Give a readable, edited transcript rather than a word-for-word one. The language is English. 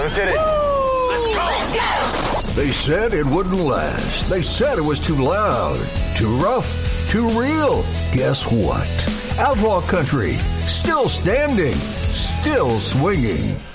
Let's hit it. Let's go. They said it wouldn't last. They said it was too loud, too rough, too real. Guess what? Outlaw country, still standing, still swinging.